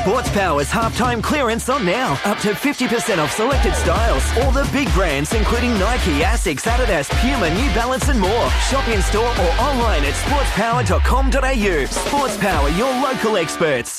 Sports Power's halftime clearance on now. Up to 50% off selected styles. All the big brands including Nike, Asics, Adidas, Puma, New Balance and more. Shop in store or online at sportspower.com.au. Sports Power, your local experts.